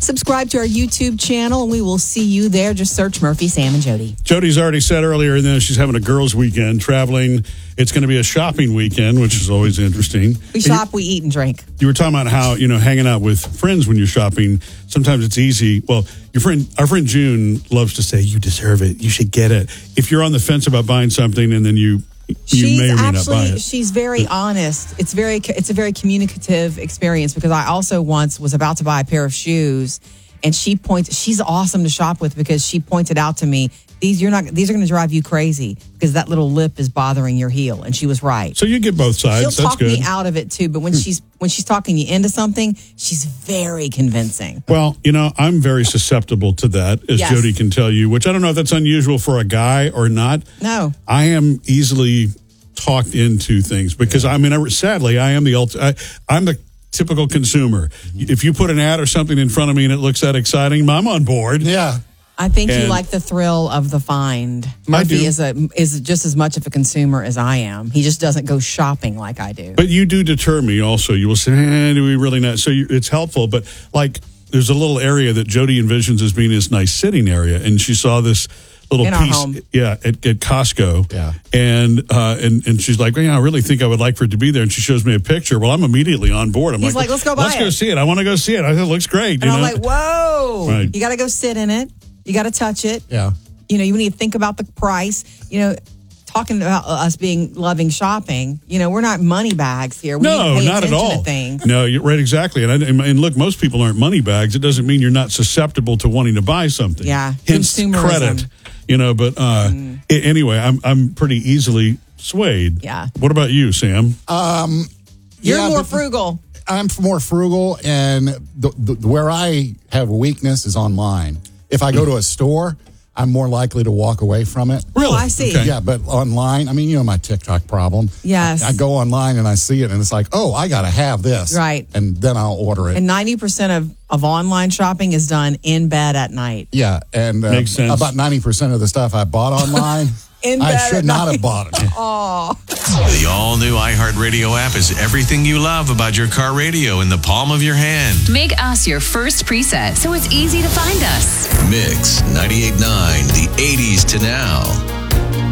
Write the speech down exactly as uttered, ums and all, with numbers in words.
Subscribe to our YouTube channel, and we will see you there. Just search Murphy, Sam, and Jody. Jody's already said earlier that she's having a girls' weekend, traveling. It's going to be a shopping weekend, which is always interesting. We shop, you, we eat, and drink. You were talking about how, you know, hanging out with friends when you're shopping, sometimes it's easy. Well, your friend, our friend June loves to say, you deserve it. You should get it. If you're on the fence about buying something and then you... You she's may or may actually, not buy it. She's very honest. It's very, it's a very communicative experience because I also once was about to buy a pair of shoes, and she points. She's awesome to shop with because she pointed out to me, these you're not. These are going to drive you crazy because that little lip is bothering your heel, and she was right. So you get both sides. She'll That's talk good. me out of it too, but when she's when she's talking you into something, she's very convincing. Well, you know, I'm very susceptible to that, as Yes. Jody can tell you, which I don't know if that's unusual for a guy or not. No, I am easily talked into things because I mean, I, sadly, I am the ult- I, I'm the typical consumer. If you put an ad or something in front of me and it looks that exciting, I'm on board. Yeah. I think And you like the thrill of the find. I Murphy do. is a is just as much of a consumer as I am. He just doesn't go shopping like I do. But you do deter me also. You will say, eh, do we really not? So you, it's helpful. But like, there's a little area that Jody envisions as being this nice sitting area. And she saw this little In our piece, home. yeah, at, at Costco. Yeah. And, uh, and, and she's like, well, yeah, I really think I would like for it to be there. And she shows me a picture. Well, I'm immediately on board. I'm He's like, let's go buy Let's go it. see it. I want to go see it. I think it looks great. And you I'm know? like, whoa, Right. you got to go sit in it. You got to touch it. Yeah. You know, you need to think about the price. You know, talking about us being loving shopping, you know, we're not money bags here. We No, pay not at attention all. to things. No, you're right, exactly. And, I, and look, most people aren't money bags. It doesn't mean you're not susceptible to wanting to buy something. Yeah, Hence consumerism. credit. You know, but uh, Mm. a- anyway, I'm I'm pretty easily swayed. Yeah. What about you, Sam? Um, You're yeah, more but- frugal. I'm more frugal, and the, the, where I have a weakness is online. If I go to a store, I'm more likely to walk away from it. Oh, I see. Okay. Yeah, but online, I mean, you know my TikTok problem. Yes. I, I go online and I see it, and it's like, oh, I got to have this. Right. And then I'll order it. And ninety percent of, of online shopping is done in bed at night. yeah, and uh, Makes sense. about ninety percent of the stuff I bought online, In I bed should at not night. have bought it. Oh, The all-new iHeartRadio app is everything you love about your car radio in the palm of your hand. Make us your first preset so it's easy to find us. Mix ninety-eight point nine, the eighties to now.